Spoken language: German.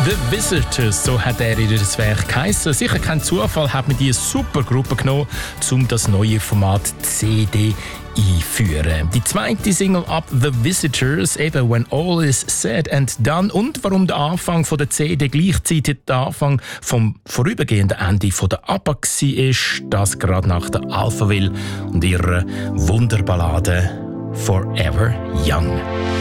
The Visitors, so hat er ihr Werk geheissen. Sicher kein Zufall, hat man diese super Gruppe genommen, um das neue Format CD einführen. Die zweite Single ab The Visitors, eben When All Is Said and Done, und warum der Anfang von der CD gleichzeitig der Anfang vom vorübergehenden Ende von der ABBA war, das gerade nach der Alphaville und ihrer Wunderballade Forever Young.